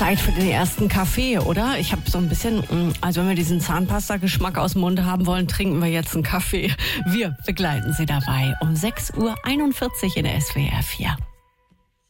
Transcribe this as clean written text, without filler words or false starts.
Zeit für den ersten Kaffee, oder? Ich habe so ein bisschen, also wenn wir diesen Zahnpasta-Geschmack aus dem Mund haben wollen, trinken wir jetzt einen Kaffee. Wir begleiten Sie dabei um 6.41 Uhr in der SWR 4.